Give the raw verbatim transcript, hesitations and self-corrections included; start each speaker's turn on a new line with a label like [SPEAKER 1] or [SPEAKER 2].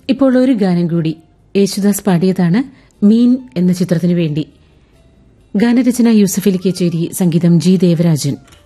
[SPEAKER 1] ഇപ്പോൾ ഒരു ഗാനം കൂടി. യേശുദാസ് പാടിയതാണ് മീൻ എന്ന ചിത്രത്തിനു വേണ്ടി. ഗാനരചന യൂസഫ് അലി കേച്ചേരി, സംഗീതം ജി ദേവരാജൻ.